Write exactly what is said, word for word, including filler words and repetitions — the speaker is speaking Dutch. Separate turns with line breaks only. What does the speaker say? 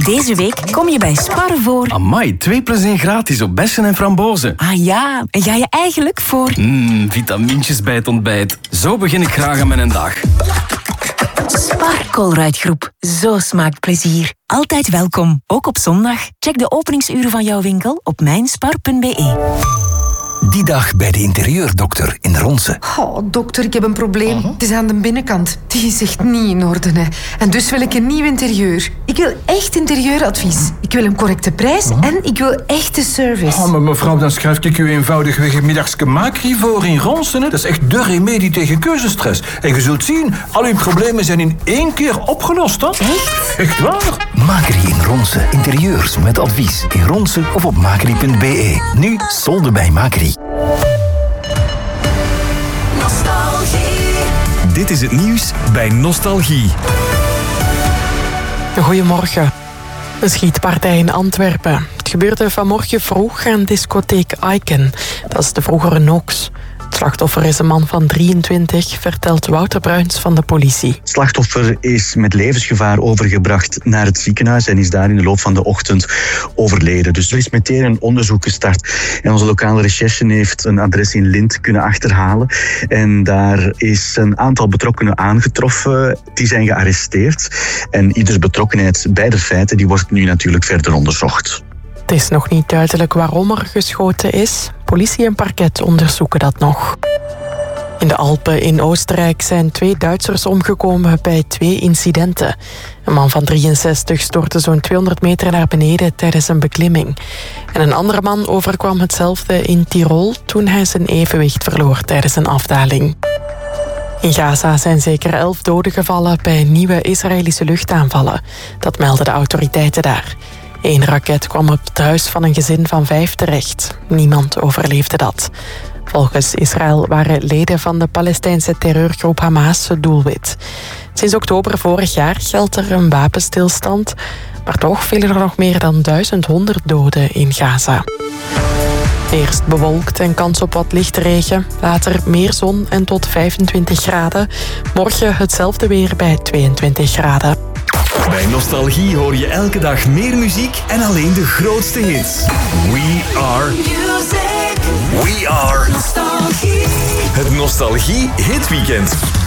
Deze week kom je bij Spar voor...
Amai, twee plus één gratis op bessen en frambozen.
Ah ja, en ga je eigenlijk voor...
Mmm, vitamintjes bij het ontbijt. Zo begin ik graag aan mijn dag.
Spar Colruyt-groep. Zo smaakt plezier. Altijd welkom, ook op zondag. Check de openingsuren van jouw winkel op mijnspar punt b e.
Die dag bij de interieurdokter in Ronse.
Oh, dokter, ik heb een probleem. Uh-huh. Het is aan de binnenkant. Die is echt niet in orde. Hè. En dus wil ik een nieuw interieur. Ik wil echt interieuradvies. Ik wil een correcte prijs uh-huh. en ik wil echte service.
Oh, maar mevrouw, dan schrijf ik u eenvoudigweg een middagske Macri voor in Ronse. Hè. Dat is echt de remedie tegen keuzestress. En je zult zien, al uw problemen zijn in één keer opgelost. Hè.
Echt?
Echt waar?
Macri in Ronse. Interieurs met advies. In Ronse of op macri punt b e. Nu solden bij Macri.
Dit is het nieuws bij Nostalgie.
Goedemorgen. Een schietpartij in Antwerpen. Het gebeurde vanmorgen vroeg aan discotheek Icon. Dat is de vroegere Nox. Het slachtoffer is een man van drieëntwintig, vertelt Wouter Bruins van de politie.
Het slachtoffer is met levensgevaar overgebracht naar het ziekenhuis en is daar in de loop van de ochtend overleden. Dus er is meteen een onderzoek gestart. En onze lokale recherche heeft een adres in Lint kunnen achterhalen. En daar is een aantal betrokkenen aangetroffen. Die zijn gearresteerd. En ieders betrokkenheid bij de feiten die wordt nu natuurlijk verder onderzocht.
Het is nog niet duidelijk waarom er geschoten is. Politie en parket onderzoeken dat nog. In de Alpen in Oostenrijk zijn twee Duitsers omgekomen bij twee incidenten. Een man van drieënzestig stortte zo'n tweehonderd meter naar beneden tijdens een beklimming. En een andere man overkwam hetzelfde in Tirol toen hij zijn evenwicht verloor tijdens een afdaling. In Gaza zijn zeker elf doden gevallen bij nieuwe Israëlische luchtaanvallen. Dat melden de autoriteiten daar. Eén raket kwam op het huis van een gezin van vijf terecht. Niemand overleefde dat. Volgens Israël waren leden van de Palestijnse terreurgroep Hamas het doelwit. Sinds oktober vorig jaar geldt er een wapenstilstand, maar toch vielen er nog meer dan duizendhonderd doden in Gaza. Eerst bewolkt en kans op wat lichte regen. Later meer zon en tot vijfentwintig graden. Morgen hetzelfde weer bij tweeëntwintig graden.
Bij Nostalgie hoor je elke dag meer muziek en alleen de grootste hits. We are music. We are Nostalgie. Het Nostalgie Hitweekend.